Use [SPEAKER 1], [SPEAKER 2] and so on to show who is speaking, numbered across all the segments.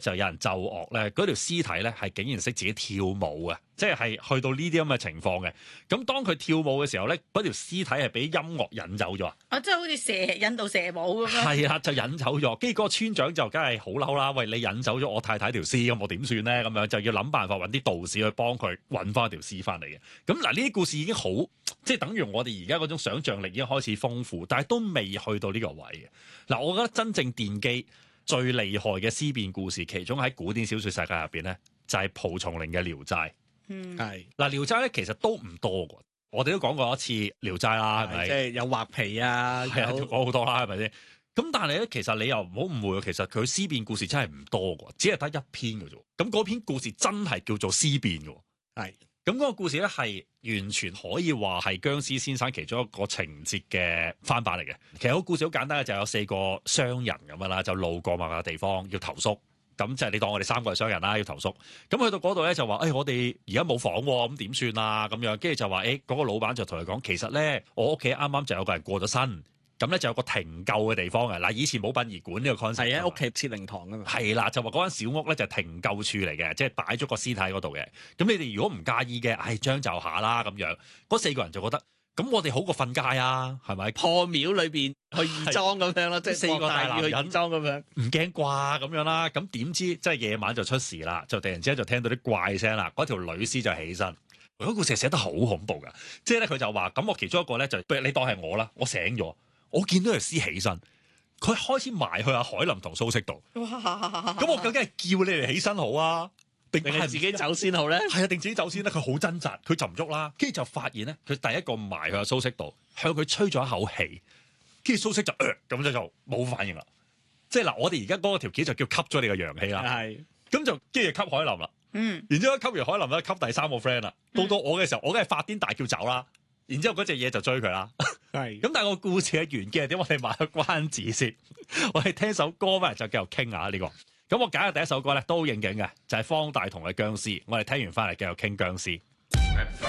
[SPEAKER 1] 就有人奏樂咧，嗰條屍體咧係竟然識自己跳舞嘅，即係去到呢啲咁嘅情況嘅。咁當佢跳舞嘅時候咧，嗰條屍體係俾音樂引走咗。
[SPEAKER 2] 即係好似引導蛇舞咁樣。
[SPEAKER 1] 係啦，就引走咗。跟住嗰個村長就梗係好嬲啦，喂，你引走咗我太太條屍，咁我點算咧？咁樣就要諗辦法揾啲道士去幫佢揾翻條屍翻嚟嘅。咁嗱，呢啲故事已經好，即係等於我哋而家嗰種想像力已經開始豐富，但係都未去到呢個位嘅。嗱，我覺得真正奠基最厲害嘅屍變故事，其中喺古典小說世界入邊咧，就係蒲松齡嘅《聊齋》。
[SPEAKER 3] 係
[SPEAKER 1] 嗱，《聊齋》咧其實都唔多㗎。我哋都講過一次《聊齋》啦，係咪？
[SPEAKER 3] 即係有畫皮啊，
[SPEAKER 1] 係啊，講好多啦，係咪先？咁但係咧，其實你又唔好誤會，其實佢屍變故事真係唔多㗎，只係得一篇嘅啫。咁嗰篇故事真係叫做屍變嘅。
[SPEAKER 3] 係
[SPEAKER 1] 咁嗰個故事咧，係完全可以話係僵屍先生其中一個情節嘅翻版嚟嘅。其實個故事好簡單嘅，就有4個商人咁樣啦，就路過某個地方要投宿。咁就係你當我哋3個係商人啦，要投宿。咁去到嗰度咧就話，我哋而家冇房喎，咁點算啊？咁樣跟住就話，嗰個老闆就同佢講，其實咧我屋企啱啱就有個人過咗身，咁咧就有個停柩嘅地方嘅。嗱，以前冇殯儀館呢個 concept，
[SPEAKER 3] 係啊，屋企設靈堂㗎嘛。
[SPEAKER 1] 係啦，就話嗰間小屋咧就係停柩處嚟嘅，即係擺咗個屍體喺嗰度嘅。咁你哋如果唔介意嘅，將就下啦咁樣。嗰4個人就覺得，咁我哋好過瞓街啊，係咪？
[SPEAKER 3] 破廟裏邊去義莊咁樣咯，即係
[SPEAKER 1] 4個大男人
[SPEAKER 3] 去義莊咁樣，
[SPEAKER 1] 唔驚啩咁樣啦。咁點知即係夜晚就出事啦，就突然之間就聽到啲怪聲啦。嗰條女屍就起身，嗰個故事寫得好恐怖㗎。即係咧佢就話，咁我其中一個咧就你當係我啦，我醒咗，我見到條屍起身，佢開始埋去阿海林同蘇軾度。咁我究竟係叫你哋起身好啊？定
[SPEAKER 3] 係自己走先好咧？
[SPEAKER 1] 係啊，定自己走先咧？佢好掙扎，佢就唔喐啦。跟住就發現咧，佢第一個埋去阿蘇軾度，向佢吹咗一口氣，跟住蘇軾就咁就冇反應啦。即係嗱，我哋而家嗰個條件就叫吸咗你嘅陽氣啦。
[SPEAKER 3] 係，
[SPEAKER 1] 咁就跟住吸海林啦。然之後吸完海林咧，吸第3個 friend 啦。到我嘅時候，我梗係發癲大叫走啦。然之後嗰隻嘢就追佢啦。
[SPEAKER 3] 係。
[SPEAKER 1] 咁但係個故事嘅完結係點？我哋賣個關子先。我哋聽首歌翻嚟就繼續傾下呢個。咁我揀嘅第一首歌咧都好應景嘅，就係方大同嘅《僵屍》。我哋聽完翻嚟繼續傾僵屍。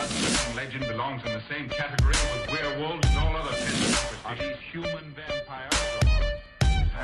[SPEAKER 4] That legend belongs in the same category with werewolves and all other pets. Are these human vampires?